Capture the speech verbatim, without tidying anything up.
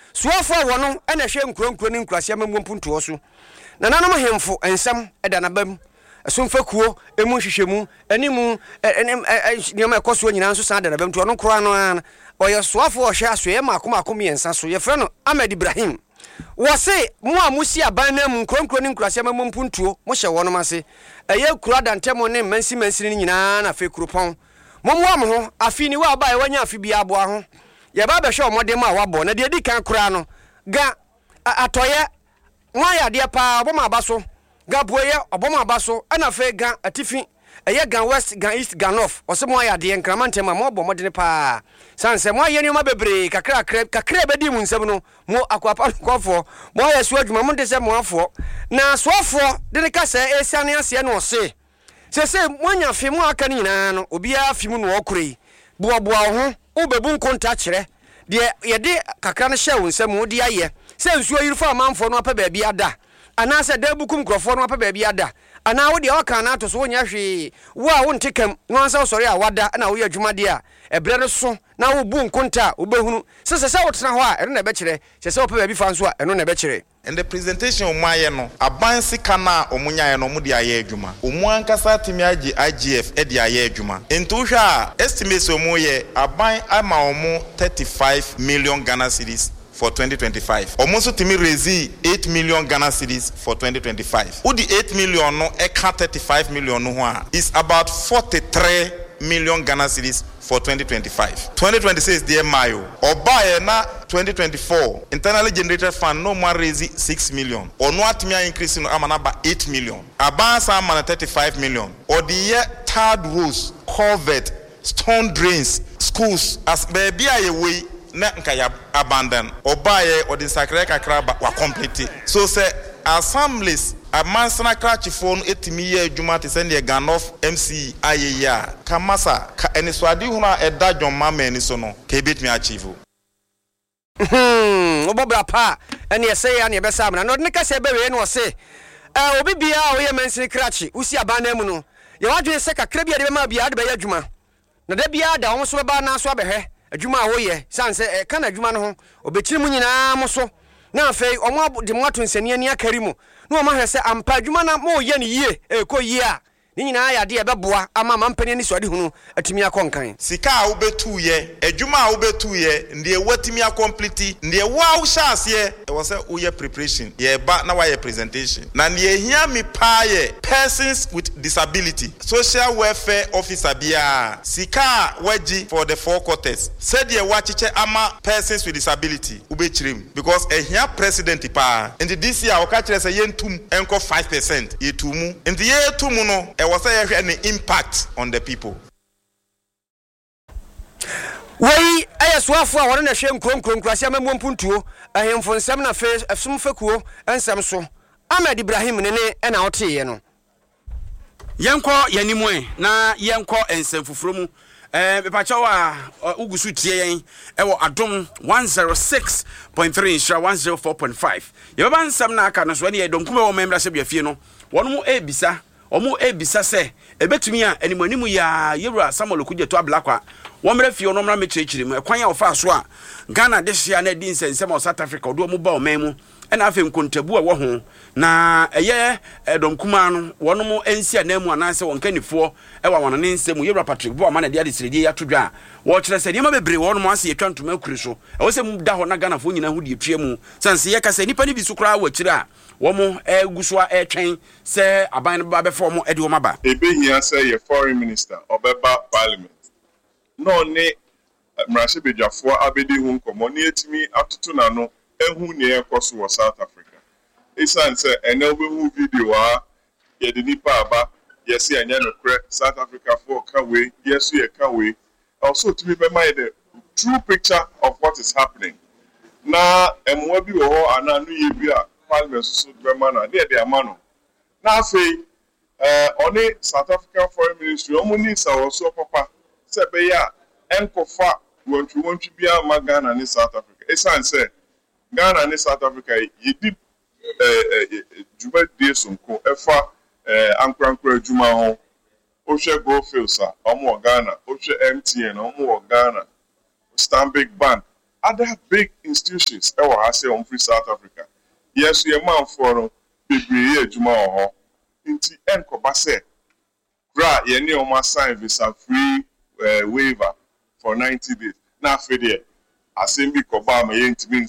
suafo wono ana hwe nkronkro ne nkrase amampuntuo so na nanom hemfo ensam eda na bam asomfakuo emu hwehwemu animu niam ekoso nyina nso san da na bam to no kro no oye suafo o hwe aso ye makom akom yensa so ye frɛ no Ahmed Ibrahim wo se mo a musi aban na mu nkronkro ne nkrase amampuntuo mo hye wono mase eye kura dantemo ne mansi mansi ne nyina na fe kuropon momwa mo ho afi ni wa ba e wanya afi bia abo ho ye ba be hwe omode ma wabo na de di kan kura no ga atoye nwa ya de pa oboma abaso ga boye oboma abaso ana fe ga atifi eye gan west gan east gan north osemo ya de nkramante ma mo obomode ne pa sanse mo ye ni ma bebre kakra kakra be di mu nsem no mo akwapa kofo mo ya so adwuma mo de se mo afo na so afo de ne ka se esiane ase no se se se mo nya fi mo aka ni nyina no obia fi mu no okurei boa boa ho obebu nkonta kire de ye de kakra no hye wo nsem wo de aye se nsuo yirfo amanfo no apa ba bia da ana se da bukum krofo no apa ba bia da ana wo de waka na to so wonya hwe wo a wo ntekam no ansa sori a wada na wo yɛ adwuma de a ebre no so na wo bu nkonta obehunu se se se wo tena ho a eno na be kire se se wo pa ba bi fa nso a eno na be kire. And the presentation of my no aban sika na omunya no mu de aye adwuma omu ankasa timi agi I G F e de aye adwuma ento hwa estimate omu ye aban ama omu thirty-five million Ghana cedis for twenty twenty-five. Almost to me raise eight million Ghana cedis for twenty twenty-five. Udi eight million no eka thirty-five million no is about forty-three million Ghana cedis for twenty twenty-five. twenty twenty-six dear Mayo. Oba na twenty twenty-four internally generated fund no more raise six million. Or no atimia increase no amanaba eight million. Abansa amana thirty-five million. Or the year third roads, culvert, stone drains, schools as baby away. Na nka ya abandon obaye or the sacred kakra wa complete so say assemblies amansana krachifo no etimi ye adwuma te send the Ganof M C ayeya kamasa ka eniswade hu na eda dwomma mani so no ka ebetimi achieve hmm obobra pa ene yese ya ne besa amna no ne ka se bewe no se eh obi bia o ye mansi krachi usi abana mu no ye wadwe se kakra bia de ma bia de be adwuma na da bia da wo so ba na so abehwe adwuma hoye sanse e kana adwuma no ho obekiri mu nyina mo so na afei omo de mo ato nsani ani akari mu na o ma hwese ampa adwuma na mo ye ne yie e ko yie a ni nyina ya de e beboa ama mampani ni so de hunu atumi akonkan sika a obetu ye adwuma a obetu ye nde watimi acomplete nde wa wo hyase e wo se wo ye preparation ye ba na wa ye presentation na nde ehia mi pa ye persons with disability social welfare officer bia sika waji for the four quarters said ye wachiche ama persons with disability ubechirim because ehia president pa and this year oka kire se yentum enko five percent yetumu and ye tumu no was an impact on the people. Wei aya swafo a wona hwe nkronkron krase amammo mpuntuo ahemfo nsam na fe afsum fakuo ensam so Ahmed Ibrahim ne ne na oteye no yenko yanimwe na yenko ensam fufuro mu eh bepacha wa ugusu tie yen ewo adom one oh six point three insha one oh four point five yeba nsam na aka no so ne yedonkume wo memra se biafie no wono mu ebisa omo ebisa se ebetumi a animanimu ya yewura Samuel Okudje to ablakwa womre fie no mra mechechiri mu ekwan ya ofa so a Ghana de hia na di nsensem of South Africa do mu ba o memu ena afi nkontabu a wo ho na eye edonkuma no wono mu ensi anamu anase wonkanifo ewa wono ne nsem yewura Patrick Bo ama na de adesiredi ya todwa wo kire se de ma bebre wono mu ase yetwa ntoma akuri so e wo se mu da ho na Ghana fo nyina ho de etue mu sanse ye kasa nipa ni bi so kra wa kire a womo egusua etwen se aban ba be form ede wo maba ebehia say ye foreign minister obeba parliament no ne mrashe bedwafo abedi hu nkomo ne etimi atoto na no ehu ne ekoso wo South Africa isan say ene obehu video a ye de nipa aba ye se anya no kre South Africa for ka we yes ye ka we also to be my the true picture of what is happening na emwa bi wo ana no ye bi a Parliament so be man na dey dey amano na say eh oni South African Foreign Ministry o muni sa wo so papa se be ya enkofa wontu wontu bia ma Ghana ni South Africa esan say Ghana ni South Africa yidi eh juba dey sonko efa eh ankrankra juma ho o hwe Goldfields a omo Ghana o hwe M T N omo Ghana Stanbic Bank other big institutions ɛwɔ ha sɛ ɔmo firi South Africa yes yɛ manfoɔ no bebree yɛ adwuma wɔ hɔ nti ɛnkɔba sɛ kura yɛ ne ɔmo assign visa free uh, waiver for ninety days na afei deɛ asɛm bi kɔba ama yɛntumi